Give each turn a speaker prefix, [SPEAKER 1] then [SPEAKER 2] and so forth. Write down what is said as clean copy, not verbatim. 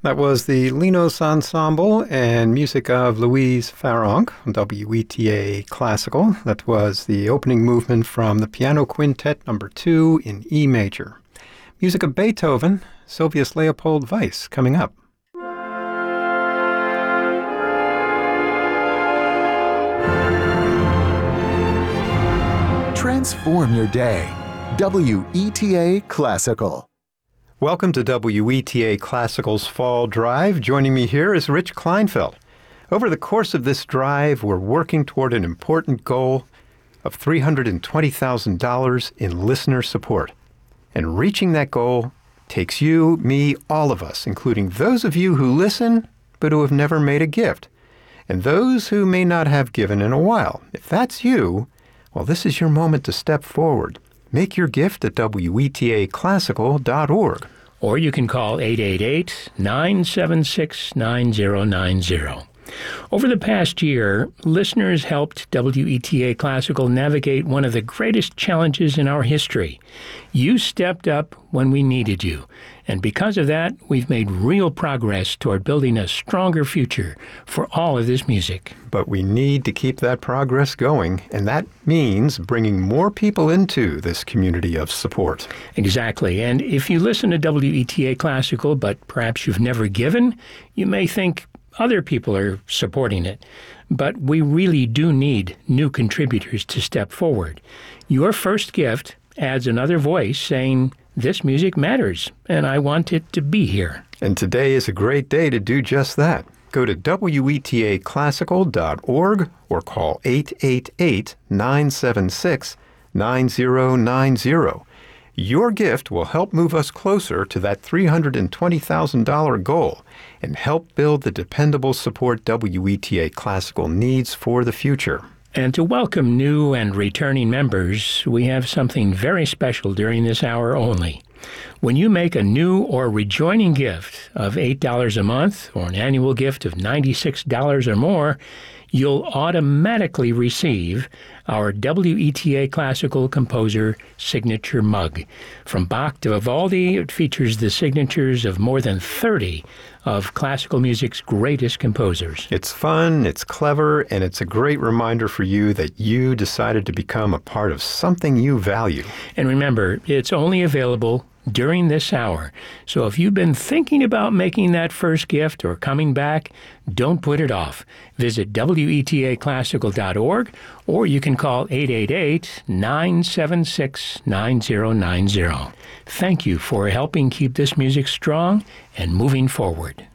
[SPEAKER 1] That was the Linos Ensemble and music of Louise Farronc, WETA Classical. That was the opening movement from the Piano Quintet No. 2 in E major. Music of Beethoven, Sylvius Leopold Weiss, coming up.
[SPEAKER 2] Transform your day. WETA Classical.
[SPEAKER 1] Welcome to WETA Classical's Fall Drive. Joining me here is Rich Kleinfeld. Over the course of this drive, we're working toward an important goal of $320,000 in listener support. And reaching that goal takes you, me, all of us, including those of you who listen but who have never made a gift, and those who may not have given in a while. If that's you, well, this is your moment to step forward. Make your gift at WETAClassical.org.
[SPEAKER 3] Or you can call 888-976-9090. Over the past year, listeners helped WETA Classical navigate one of the greatest challenges in our history. You stepped up when we needed you, and because of that, we've made real progress toward building a stronger future for all of this music.
[SPEAKER 1] But we need to keep that progress going, and that means bringing more people into this community of support.
[SPEAKER 3] Exactly, and if you listen to WETA Classical, but perhaps you've never given, you may think other people are supporting it. But we really do need new contributors to step forward. Your first gift adds another voice saying, this music matters, and I want it to be here.
[SPEAKER 1] And today is a great day to do just that. Go to WETAClassical.org or call 888-976-9090. Your gift will help move us closer to that $320,000 goal and help build the dependable support WETA Classical needs for the future.
[SPEAKER 3] And to welcome new and returning members, we have something very special during this hour only. When you make a new or rejoining gift of $8 a month or an annual gift of $96 or more, you'll automatically receive our WETA Classical Composer Signature Mug. From Bach to Vivaldi, it features the signatures of more than 30 of classical music's greatest composers.
[SPEAKER 1] It's fun, it's clever, and it's a great reminder for you that you decided to become a part of something you value.
[SPEAKER 3] And remember, it's only available during this hour. So if you've been thinking about making that first gift or coming back, don't put it off. Visit WETAClassical.org or you can call 888-976-9090. Thank you for helping keep this music strong and moving forward.